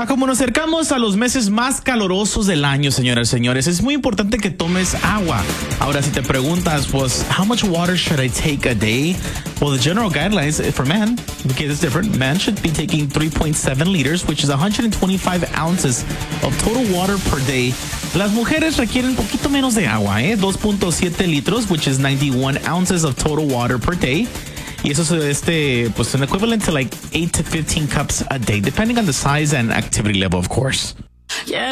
Como nos acercamos a los meses más calurosos del año, señoras y señores, es muy importante que tomes agua. Ahora, si te preguntas, pues, how much water should I take a day? Well, the general guidelines for men, because it's different, men should be taking 3.7 liters, which is 125 ounces of total water per day. Las mujeres requieren un poquito menos de agua, 2.7 litros, which is 91 ounces of total water per day. Y eso es pues an equivalent to like 8 to 15 cups a day, depending on the size and activity level, of course. Yeah.